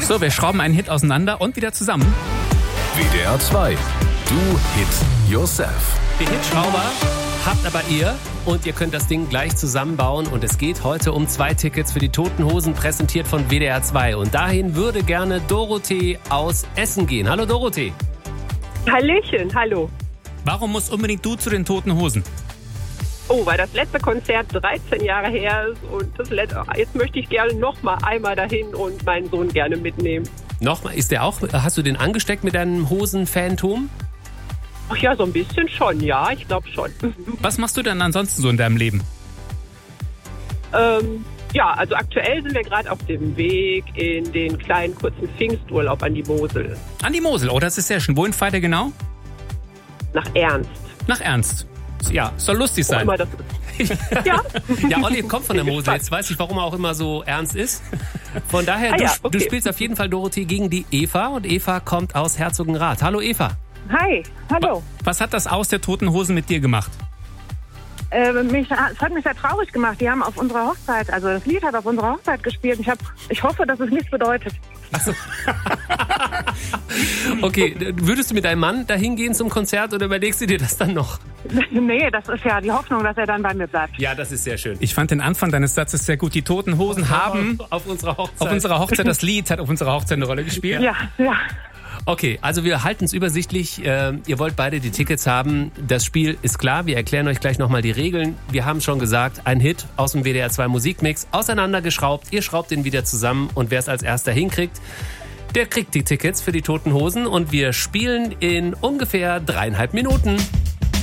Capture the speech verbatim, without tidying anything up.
So, wir schrauben einen Hit auseinander und wieder zusammen. W D R zwei. Do Hit Yourself. Die Hitschrauber habt aber ihr und ihr könnt das Ding gleich zusammenbauen. Und es geht heute um zwei Tickets für die Toten Hosen, präsentiert von W D R zwei. Und dahin würde gerne Dorothee aus Essen gehen. Hallo Dorothee. Hallöchen, hallo. Warum musst unbedingt du zu den Toten Hosen? Oh, weil das letzte Konzert dreizehn Jahre her ist und das letzte, jetzt möchte ich gerne noch mal einmal dahin und meinen Sohn gerne mitnehmen. Nochmal, ist der auch, hast du den angesteckt mit deinem Hosen-Fantum? Ach ja, so ein bisschen schon, ja, ich glaube schon. Was machst du denn ansonsten so in deinem Leben? ähm, ja, also aktuell sind wir gerade auf dem Weg in den kleinen kurzen Pfingsturlaub an die Mosel. An die Mosel, oh, das ist sehr schön. Wohin fahrt ihr genau? Nach Ernst. Nach Ernst. Ja, soll lustig Wo sein. immer das ist. Ja. Ja, Olli kommt von der Mosel. Jetzt weiß ich, warum er auch immer so ernst ist. Von daher, Ah du, ja, okay. du spielst auf jeden Fall, Dorothee, gegen die Eva. Und Eva kommt aus Herzogenrath. Hallo Eva. Hi, hallo. Was hat das Aus der Toten Hosen mit dir gemacht? Äh, mich, es hat mich sehr traurig gemacht. Die haben auf unserer Hochzeit, also das Lied hat auf unserer Hochzeit gespielt. Ich, hab, ich hoffe, dass es nichts bedeutet. Okay, würdest du mit deinem Mann dahin gehen zum Konzert oder überlegst du dir das dann noch? Nee, das ist ja die Hoffnung, dass er dann bei mir bleibt. Ja, das ist sehr schön. Ich fand den Anfang deines Satzes sehr gut. Die Toten Hosen haben auf unserer Hochzeit. auf unserer Hochzeit, das Lied hat auf unserer Hochzeit eine Rolle gespielt. Ja, ja. Okay, also wir halten es übersichtlich. Äh, ihr wollt beide die Tickets haben. Das Spiel ist klar. Wir erklären euch gleich nochmal die Regeln. Wir haben schon gesagt, ein Hit aus dem W D R zwei Musikmix, auseinandergeschraubt. Ihr schraubt ihn wieder zusammen und wer es als erster hinkriegt, der kriegt die Tickets für die Toten Hosen. Und wir spielen in ungefähr dreieinhalb Minuten.